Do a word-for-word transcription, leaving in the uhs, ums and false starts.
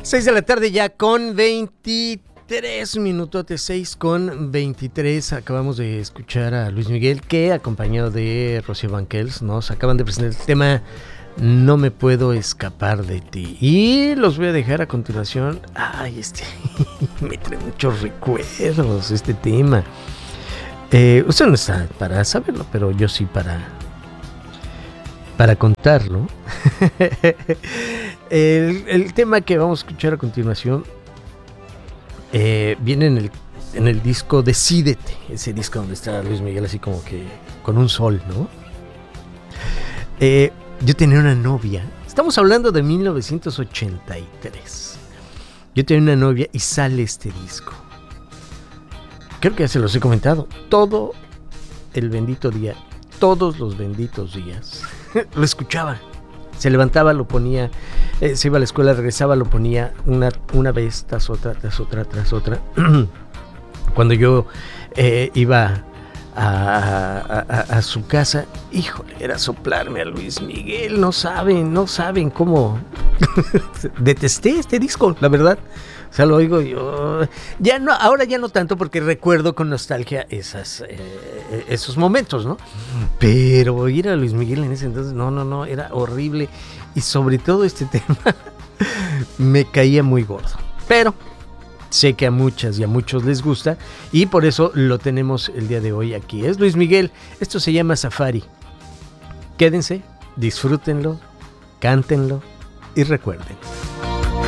seis de la tarde ya con veintitrés minutotes, seis con veintitrés. Acabamos de escuchar a Luis Miguel, que acompañado de Rocío Banquels nos acaban de presentar el tema No me puedo escapar de ti. Y los voy a dejar a continuación. Ay, este me trae muchos recuerdos este tema. Eh, usted no está para saberlo, pero yo sí para para contarlo. el, el tema que vamos a escuchar a continuación eh, viene en el, en el disco Decídete, ese disco donde está Luis Miguel así como que con un sol, ¿no? Eh, yo tenía una novia, estamos hablando de mil novecientos ochenta y tres. Yo tenía una novia y sale este disco. Creo que ya se los he comentado. Todo el bendito día, todos los benditos días, lo escuchaba. Se levantaba, lo ponía, eh, se iba a la escuela, regresaba, lo ponía una, una vez, tras otra, tras otra, tras otra. Cuando yo eh, iba a, a, a, a su casa, híjole, era soplarme a Luis Miguel. No saben, no saben cómo detesté este disco, la verdad. O sea, lo oigo yo. Ya no, ahora ya no tanto porque recuerdo con nostalgia esas, eh, esos momentos, ¿no? Pero oír a Luis Miguel en ese entonces, no, no, no, era horrible. Y sobre todo este tema me caía muy gordo. Pero sé que a muchas y a muchos les gusta y por eso lo tenemos el día de hoy aquí. Es Luis Miguel, esto se llama Safari. Quédense, disfrútenlo, cántenlo y recuerden.